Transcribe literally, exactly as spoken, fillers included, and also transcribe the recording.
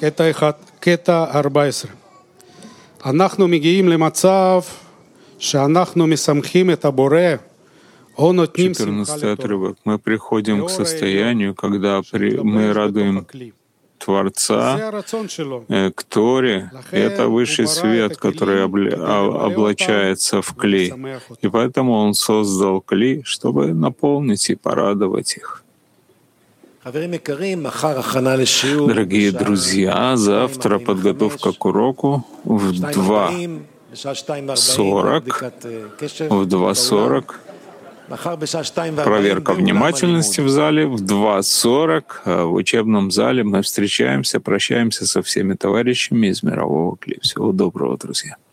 קטע אחד, קטע ארבע עשרה. אנחנו מגיעים למצב שאנחנו משמחים את הבורא, או נותנים שמחה четырнадцатый לתורה. отрывок. Мы приходим к состоянию, когда при- мы радуем Творца זה הרצון שלו. э, к Торе. И это высший свет, который обля- а- облачается в кли. И поэтому Он создал кли, чтобы наполнить и порадовать их. Дорогие друзья, завтра подготовка к уроку в два сорок. В два сорок. Проверка внимательности в зале. В два сорок в учебном зале мы встречаемся, прощаемся со всеми товарищами из мирового кли. Всего доброго, друзья.